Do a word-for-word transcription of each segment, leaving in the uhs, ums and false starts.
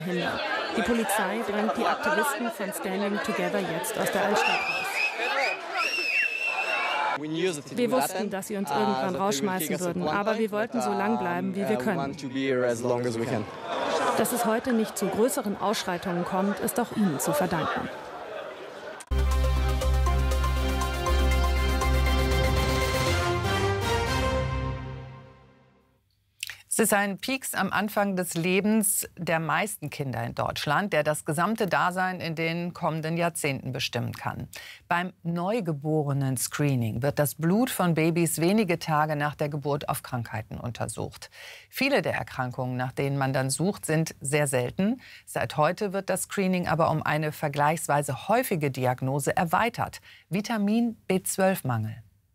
Die Polizei drängt die Aktivisten von Standing Together jetzt aus der Altstadt raus. Wir wussten, dass sie uns irgendwann rausschmeißen würden, aber wir wollten so lang bleiben, wie wir können. Dass es heute nicht zu größeren Ausschreitungen kommt, ist auch ihnen zu verdanken. Es ist ein Peaks am Anfang des Lebens der meisten Kinder in Deutschland, der das gesamte Dasein in den kommenden Jahrzehnten bestimmen kann. Beim Neugeborenen-Screening wird das Blut von Babys wenige Tage nach der Geburt auf Krankheiten untersucht. Viele der Erkrankungen, nach denen man dann sucht, sind sehr selten. Seit heute wird das Screening aber um eine vergleichsweise häufige Diagnose erweitert: Vitamin B zwölf Mangel.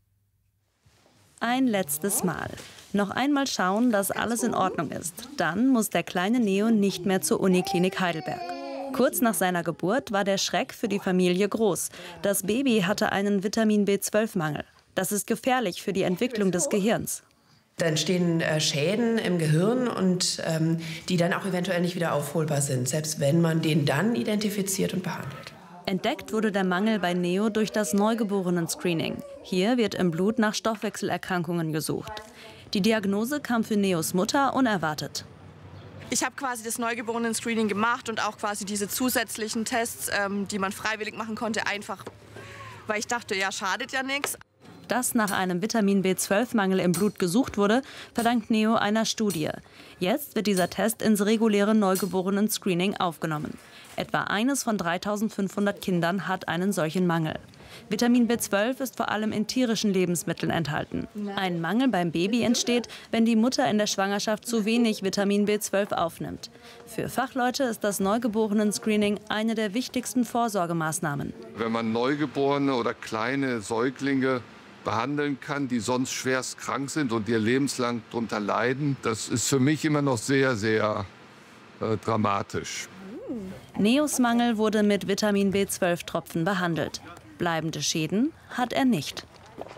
Ein letztes Mal. Noch einmal schauen, dass alles in Ordnung ist. Dann muss der kleine Neo nicht mehr zur Uniklinik Heidelberg. Kurz nach seiner Geburt war der Schreck für die Familie groß. Das Baby hatte einen Vitamin B zwölf Mangel. Das ist gefährlich für die Entwicklung des Gehirns. Da entstehen äh, Schäden im Gehirn, und ähm, die dann auch eventuell nicht wieder aufholbar sind, selbst wenn man den dann identifiziert und behandelt. Entdeckt wurde der Mangel bei Neo durch das Neugeborenen-Screening. Hier wird im Blut nach Stoffwechselerkrankungen gesucht. Die Diagnose kam für Neos Mutter unerwartet. Ich habe quasi das Neugeborenen-Screening gemacht und auch quasi diese zusätzlichen Tests, ähm, die man freiwillig machen konnte, einfach weil ich dachte, ja, schadet ja nichts. Dass nach einem Vitamin B zwölf Mangel im Blut gesucht wurde, verdankt Neo einer Studie. Jetzt wird dieser Test ins reguläre Neugeborenen-Screening aufgenommen. Etwa eines von dreitausendfünfhundert Kindern hat einen solchen Mangel. Vitamin B zwölf ist vor allem in tierischen Lebensmitteln enthalten. Ein Mangel beim Baby entsteht, wenn die Mutter in der Schwangerschaft zu wenig Vitamin B zwölf aufnimmt. Für Fachleute ist das Neugeborenen-Screening eine der wichtigsten Vorsorgemaßnahmen. Wenn man Neugeborene oder kleine Säuglinge behandeln kann, die sonst schwerst krank sind und ihr lebenslang darunter leiden, das ist für mich immer noch sehr, sehr äh, dramatisch. Neos Mangel wurde mit Vitamin B zwölf Tropfen behandelt. Bleibende Schäden hat er nicht.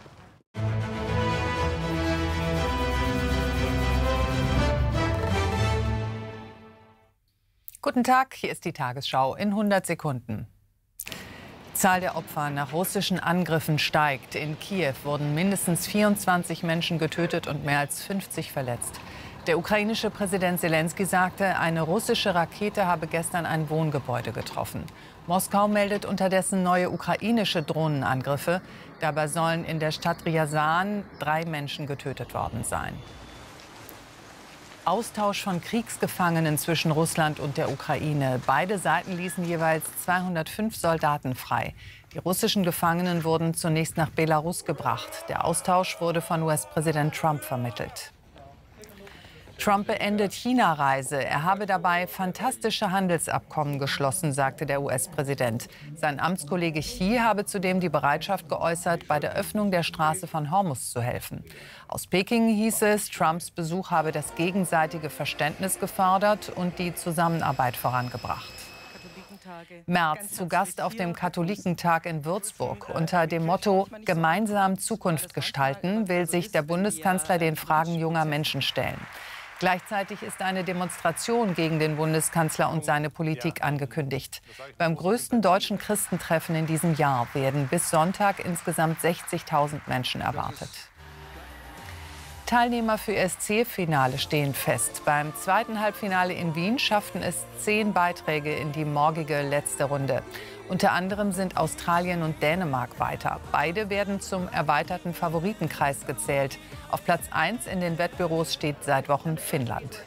Guten Tag, hier ist die Tagesschau in hundert Sekunden. Die Zahl der Opfer nach russischen Angriffen steigt. In Kiew wurden mindestens vierundzwanzig Menschen getötet und mehr als fünfzig verletzt. Der ukrainische Präsident Selenskyj sagte, eine russische Rakete habe gestern ein Wohngebäude getroffen. Moskau meldet unterdessen neue ukrainische Drohnenangriffe. Dabei sollen in der Stadt Ryazan drei Menschen getötet worden sein. Austausch von Kriegsgefangenen zwischen Russland und der Ukraine. Beide Seiten ließen jeweils zweihundertfünf Soldaten frei. Die russischen Gefangenen wurden zunächst nach Belarus gebracht. Der Austausch wurde von U S-Präsident Trump vermittelt. Trump beendet China-Reise. Er habe dabei fantastische Handelsabkommen geschlossen, sagte der U S-Präsident. Sein Amtskollege Xi habe zudem die Bereitschaft geäußert, bei der Öffnung der Straße von Hormuz zu helfen. Aus Peking hieß es, Trumps Besuch habe das gegenseitige Verständnis gefördert und die Zusammenarbeit vorangebracht. Merz zu Gast auf dem Katholikentag in Würzburg. Unter dem Motto „Gemeinsam Zukunft gestalten" will sich der Bundeskanzler den Fragen junger Menschen stellen. Gleichzeitig ist eine Demonstration gegen den Bundeskanzler und seine Politik angekündigt. Beim größten deutschen Christentreffen in diesem Jahr werden bis Sonntag insgesamt sechzigtausend Menschen erwartet. Teilnehmer für S C-Finale stehen fest. Beim zweiten Halbfinale in Wien schafften es zehn Beiträge in die morgige letzte Runde. Unter anderem sind Australien und Dänemark weiter. Beide werden zum erweiterten Favoritenkreis gezählt. Auf Platz eins in den Wettbüros steht seit Wochen Finnland.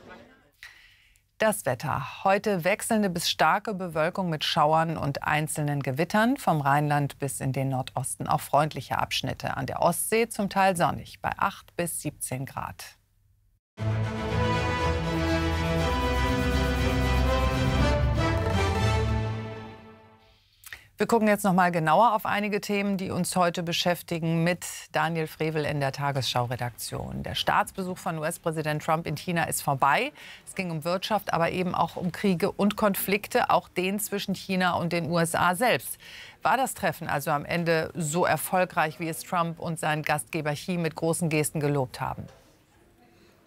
Das Wetter. Heute wechselnde bis starke Bewölkung mit Schauern und einzelnen Gewittern. Vom Rheinland bis in den Nordosten auch freundliche Abschnitte. An der Ostsee zum Teil sonnig bei acht bis siebzehn Grad. Wir gucken jetzt noch mal genauer auf einige Themen, die uns heute beschäftigen, mit Daniel Frevel in der Tagesschau-Redaktion. Der Staatsbesuch von U S-Präsident Trump in China ist vorbei. Es ging um Wirtschaft, aber eben auch um Kriege und Konflikte, auch den zwischen China und den U S A selbst. War das Treffen also am Ende so erfolgreich, wie es Trump und sein Gastgeber Xi mit großen Gesten gelobt haben?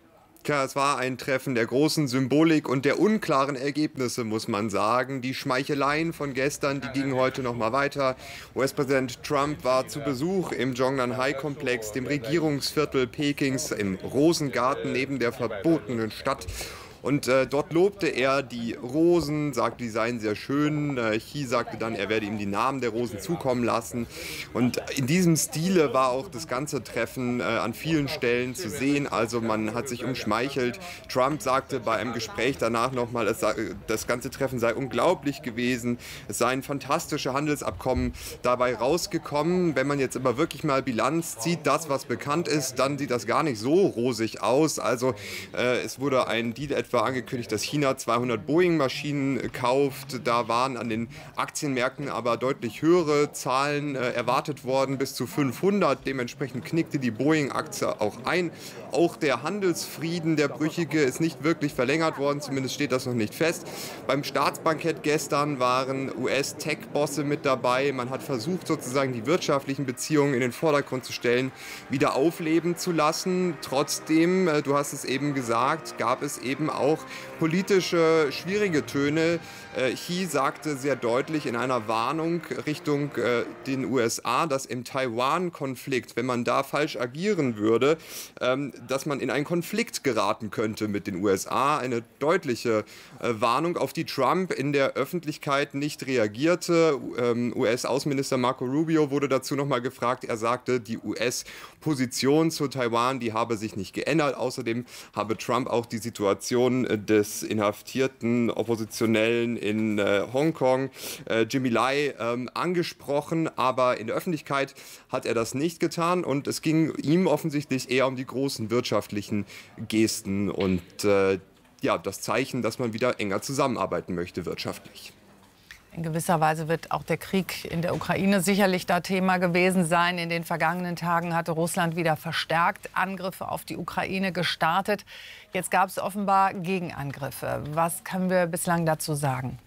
Tja, es war ein Treffen der großen Symbolik und der unklaren Ergebnisse, muss man sagen. Die Schmeicheleien von gestern, die gingen heute noch mal weiter. U S-Präsident Trump war zu Besuch im Zhongnanhai-Komplex, dem Regierungsviertel Pekings, im Rosengarten neben der verbotenen Stadt. Und äh, dort lobte er die Rosen, sagte, die seien sehr schön. Äh, Xi sagte dann, er werde ihm die Namen der Rosen zukommen lassen. Und in diesem Stile war auch das ganze Treffen äh, an vielen Stellen zu sehen. Also man hat sich umschmeichelt. Trump sagte bei einem Gespräch danach nochmal, es sei, das ganze Treffen sei unglaublich gewesen. Es seien fantastische Handelsabkommen dabei rausgekommen. Wenn man jetzt aber wirklich mal Bilanz zieht, das, was bekannt ist, dann sieht das gar nicht so rosig aus. Also äh, es wurde ein Deal etwa angekündigt, dass China zweihundert Boeing-Maschinen kauft. Da waren an den Aktienmärkten aber deutlich höhere Zahlen äh, erwartet worden, bis zu fünfhundert. Dementsprechend knickte die Boeing-Aktie auch ein. Auch der Handelsfrieden, der brüchige, ist nicht wirklich verlängert worden, zumindest steht das noch nicht fest. Beim Staatsbankett gestern waren U S-Tech-Bosse mit dabei. Man hat versucht, sozusagen die wirtschaftlichen Beziehungen in den Vordergrund zu stellen, wieder aufleben zu lassen. Trotzdem, äh, du hast es eben gesagt, gab es eben auch politische schwierige Töne. Äh, Xi sagte sehr deutlich in einer Warnung Richtung äh, den U S A, dass im Taiwan-Konflikt, wenn man da falsch agieren würde, ähm, dass man in einen Konflikt geraten könnte mit den U S A. Eine deutliche äh, Warnung, auf die Trump in der Öffentlichkeit nicht reagierte. Ähm, U S-Außenminister Marco Rubio wurde dazu noch mal gefragt. Er sagte, die U S-Position zu Taiwan, die habe sich nicht geändert. Außerdem habe Trump auch die Situation des inhaftierten Oppositionellen in äh, Hongkong, äh, Jimmy Lai, ähm, angesprochen. Aber in der Öffentlichkeit hat er das nicht getan. Und es ging ihm offensichtlich eher um die großen wirtschaftlichen Gesten und äh, ja, das Zeichen, dass man wieder enger zusammenarbeiten möchte wirtschaftlich. In gewisser Weise wird auch der Krieg in der Ukraine sicherlich da Thema gewesen sein. In den vergangenen Tagen hatte Russland wieder verstärkt Angriffe auf die Ukraine gestartet. Jetzt gab es offenbar Gegenangriffe. Was können wir bislang dazu sagen?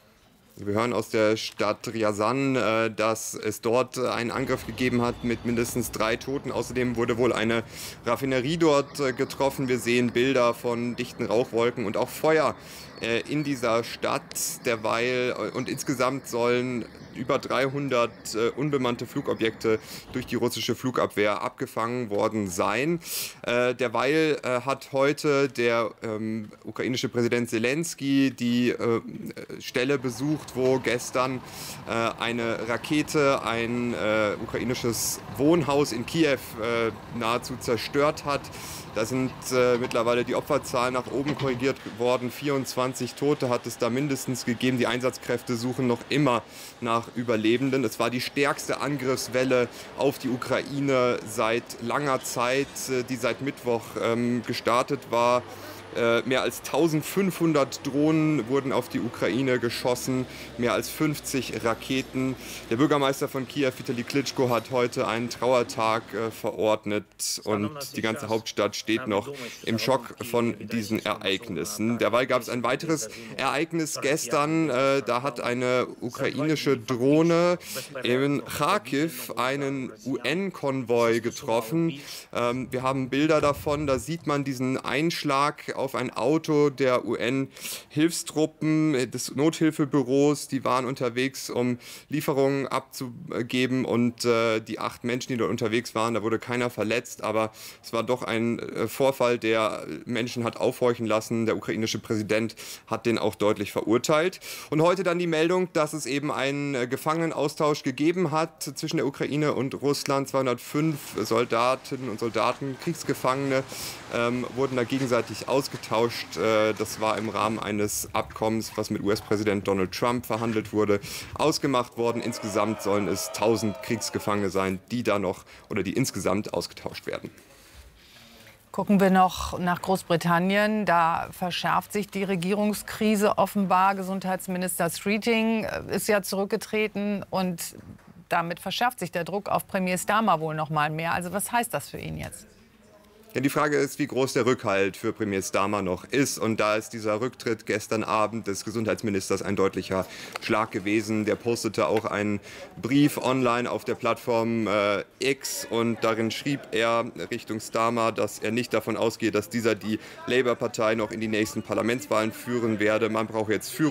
Wir hören aus der Stadt Ryazan, dass es dort einen Angriff gegeben hat mit mindestens drei Toten. Außerdem wurde wohl eine Raffinerie dort getroffen. Wir sehen Bilder von dichten Rauchwolken und auch Feuer in dieser Stadt derweil. Und insgesamt sollen über dreihundert äh, unbemannte Flugobjekte durch die russische Flugabwehr abgefangen worden sein. Äh, derweil äh, hat heute der ähm, ukrainische Präsident Zelensky die äh, Stelle besucht, wo gestern äh, eine Rakete ein äh, ukrainisches Wohnhaus in Kiew äh, nahezu zerstört hat. Da sind äh, mittlerweile die Opferzahlen nach oben korrigiert worden. vierundzwanzig Tote hat es da mindestens gegeben. Die Einsatzkräfte suchen noch immer nach Überlebenden. Es war die stärkste Angriffswelle auf die Ukraine seit langer Zeit, äh, die seit Mittwoch ähm, gestartet war. Äh, mehr als eintausendfünfhundert Drohnen wurden auf die Ukraine geschossen, mehr als fünfzig Raketen. Der Bürgermeister von Kiew, Vitali Klitschko, hat heute einen Trauertag äh, verordnet und die ganze Hauptstadt steht noch im Schock von diesen Ereignissen. Derweil gab es ein weiteres Ereignis gestern. Äh, da hat eine ukrainische Drohne in Kharkiv einen U N-Konvoi getroffen. Ähm, wir haben Bilder davon, da sieht man diesen Einschlag auf ein Auto der U N-Hilfstruppen, des Nothilfebüros. Die waren unterwegs, um Lieferungen abzugeben und äh, die acht Menschen, die dort unterwegs waren, da wurde keiner verletzt, aber es war doch ein äh, Vorfall, der Menschen hat aufhorchen lassen. Der ukrainische Präsident hat den auch deutlich verurteilt. Und heute dann die Meldung, dass es eben einen äh, Gefangenenaustausch gegeben hat zwischen der Ukraine und Russland. zweihundertfünf Soldatinnen und Soldaten, Kriegsgefangene, ähm, wurden da gegenseitig ausgetauscht. Das war im Rahmen eines Abkommens, was mit U S-Präsident Donald Trump verhandelt wurde, ausgemacht worden. Insgesamt sollen es tausend Kriegsgefangene sein, die da noch oder die insgesamt ausgetauscht werden. Gucken wir noch nach Großbritannien. Da verschärft sich die Regierungskrise offenbar. Gesundheitsminister Streeting ist ja zurückgetreten und damit verschärft sich der Druck auf Premier Starmer wohl noch mal mehr. Also was heißt das für ihn jetzt? Ja, die Frage ist, wie groß der Rückhalt für Premier Starmer noch ist. Und da ist dieser Rücktritt gestern Abend des Gesundheitsministers ein deutlicher Schlag gewesen. Der postete auch einen Brief online auf der Plattform äh, X und darin schrieb er Richtung Starmer, dass er nicht davon ausgeht, dass dieser die Labour-Partei noch in die nächsten Parlamentswahlen führen werde. Man braucht jetzt Führung